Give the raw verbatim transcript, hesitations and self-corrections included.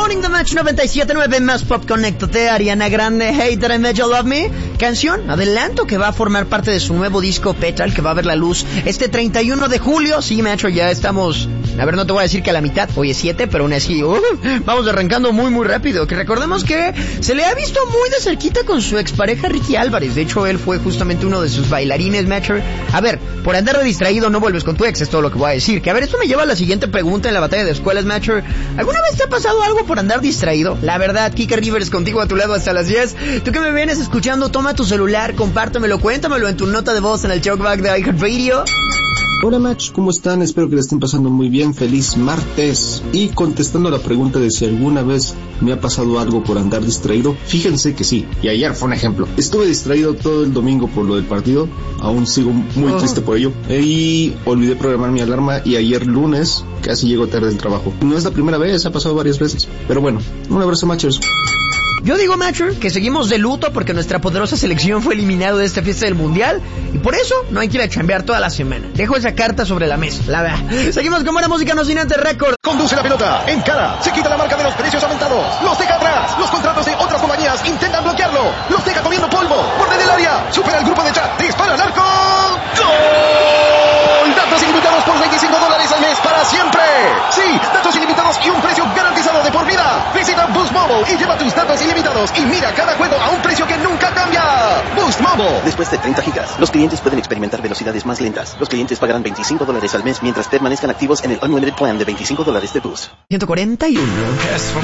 Morning de Match noventa y siete punto nueve más Pop. Conéctate, Ariana Grande, Hater and Made You Love Me. Canción, adelanto, que va a formar parte de su nuevo disco Petal, que va a ver la luz este treinta y uno de julio. Sí, macho, ya estamos... A ver, no te voy a decir que a la mitad, hoy es siete, pero aún así, uh, vamos arrancando muy muy rápido. Que recordemos que se le ha visto muy de cerquita con su expareja Ricky Álvarez. De hecho, él fue justamente uno de sus bailarines, Matcher. A ver, por andar de distraído no vuelves con tu ex, es todo lo que voy a decir. Que a ver, esto me lleva a la siguiente pregunta en la batalla de escuelas, Matcher. ¿Alguna vez te ha pasado algo por andar distraído? La verdad, Kika Rivers contigo a tu lado hasta las diez. Tú que me vienes escuchando, toma tu celular, compártemelo, cuéntamelo en tu nota de voz en el talkback de iHeartRadio. Hola Match, ¿cómo están? Espero que la estén pasando muy bien. Feliz martes. Y contestando a la pregunta de si alguna vez me ha pasado algo por andar distraído, fíjense que sí. Y ayer fue un ejemplo. Estuve distraído todo el domingo por lo del partido. Aún sigo muy oh. triste por ello. Y olvidé programar mi alarma y ayer lunes casi llego tarde del trabajo. No es la primera vez, ha pasado varias veces. Pero bueno, un abrazo, Matchers. Yo digo, Matcher, que seguimos de luto porque nuestra poderosa selección fue eliminada de esta fiesta del Mundial y por eso no hay que ir a chambear toda la semana. Dejo esa carta sobre la mesa, la verdad. Seguimos con buena música, no sin antes récord. Conduce la pelota, encara, se quita la marca de los precios aumentados, los deja atrás, los contratos de otras compañías intentan bloquearlo, los deja comiendo polvo, borde del área, supera el grupo de chat, dispara al arco, ¡gol! Datos ilimitados por veinticinco dólares al mes para siempre. Sí, datos ilimitados y un precio garantizado de por vida. Visita Boost Mobile y lleva tus datos ilimitados y mira cada juego a un precio que nunca cambia. Boost Mobile. Después de treinta gigas, los clientes pueden experimentar velocidades más lentas. Los clientes pagarán veinticinco dólares al mes mientras permanezcan activos en el Unlimited Plan de veinticinco dólares de Boost. ciento cuarenta y uno.